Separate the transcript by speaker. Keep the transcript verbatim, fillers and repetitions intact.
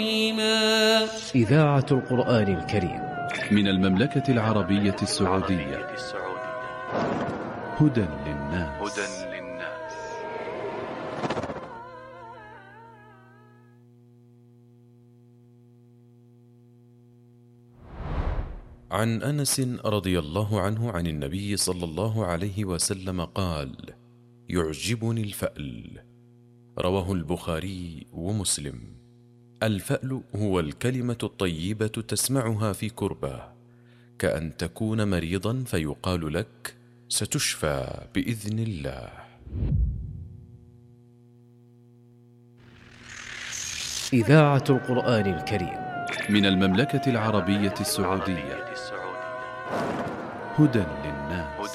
Speaker 1: إذاعة القرآن الكريم
Speaker 2: من المملكة العربية السعودية. هدى للناس.
Speaker 3: عن أنس رضي الله عنه عن النبي صلى الله عليه وسلم قال: يعجبني الفأل. رواه البخاري ومسلم. الفأل هو الكلمة الطيبة تسمعها في كربة، كأن تكون مريضا فيقال لك: ستشفى بإذن الله.
Speaker 1: إذاعة القرآن الكريم
Speaker 2: من المملكة العربية السعودية. هدى للناس.